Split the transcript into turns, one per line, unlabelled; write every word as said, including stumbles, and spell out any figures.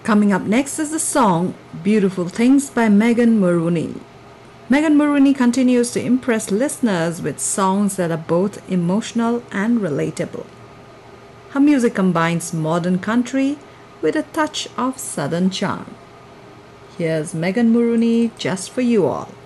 Coming up next is the song Beautiful Things by Megan Moroney. Megan Moroney continues to impress listeners with songs that are both emotional and relatable. Her music combines modern country with a touch of southern charm. Here's Megan Moroney just for you all.